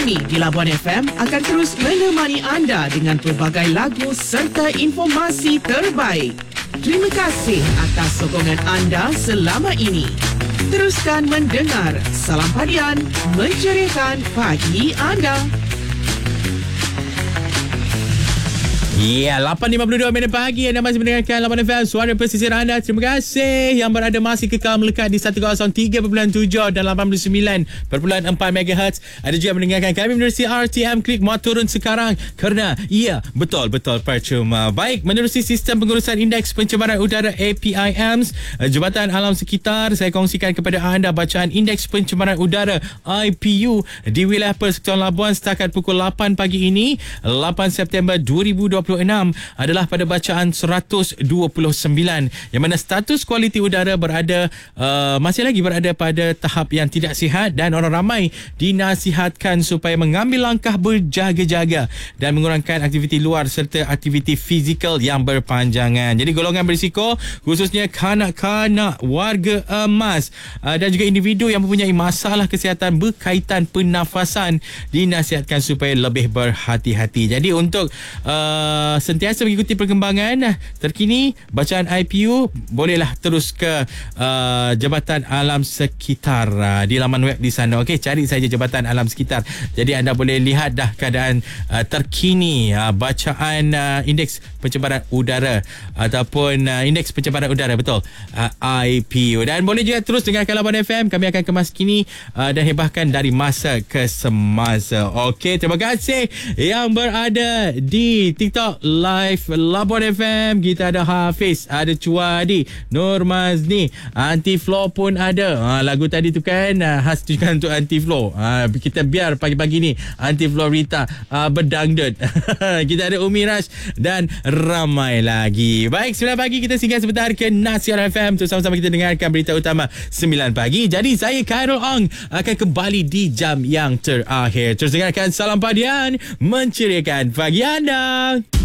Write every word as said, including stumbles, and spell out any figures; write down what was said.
kini di Labuan F M akan terus menemani anda dengan pelbagai lagu serta informasi terbaik. Terima kasih atas sokongan anda selama ini. Teruskan mendengar Salam Padian, menceriakan pagi anda. Ya, yeah, lapan lima puluh dua minit pagi anda masih mendengarkan Labuan F M, suara pesisir anda. Terima kasih yang berada masih kekal melekat di seratus tiga perpuluhan tujuh dan lapan puluh sembilan perpuluhan empat megahertz. Ada juga mendengarkan kami menerusi R T M Klik, muat turun sekarang kerana ia betul-betul percuma. Baik, menerusi sistem pengurusan indeks pencemaran udara A P I M S Jabatan Alam Sekitar, saya kongsikan kepada anda bacaan indeks pencemaran udara I P U di wilayah Persekutuan Labuan setakat pukul lapan pagi ini, lapan September dua ribu dua puluh enam adalah pada bacaan seratus dua puluh sembilan, yang mana status kualiti udara berada uh, masih lagi berada pada tahap yang tidak sihat dan orang ramai dinasihatkan supaya mengambil langkah berjaga-jaga dan mengurangkan aktiviti luar serta aktiviti fizikal yang berpanjangan. Jadi golongan berisiko khususnya kanak-kanak, warga emas uh, dan juga individu yang mempunyai masalah kesihatan berkaitan pernafasan dinasihatkan supaya lebih berhati-hati. Jadi untuk uh, Uh, sentiasa mengikuti perkembangan terkini bacaan I P U, bolehlah terus ke uh, Jabatan Alam Sekitar uh, di laman web di sana. Okey, cari saja Jabatan Alam Sekitar. Jadi anda boleh lihat dah keadaan uh, terkini uh, bacaan uh, indeks pencemaran udara ataupun uh, indeks pencemaran udara, betul, uh, I P U. Dan boleh juga terus dengarkan Labuan F M. Kami akan kemas kini uh, dan hebahkan dari masa ke semasa. Okey, terima kasih yang berada di TikTok Live Labuan F M. Kita ada Hafiz, ada Cuadi, Nur Mazni, Anti Flow pun ada. Ha, lagu tadi tu kan uh, khas juga untuk Anti Flow. Ha, kita biar pagi-pagi ni Anti Flow Rita uh, berdangdut. Kita ada Umi Rash dan ramai lagi. Baik, sembilan pagi kita singgah sebentar ke Nasihat F M untuk sama-sama kita dengarkan berita utama sembilan pagi. Jadi saya Khairul Ong akan kembali di jam yang terakhir. Terus dengarkan Salam Padian, menceriakan pagi anda.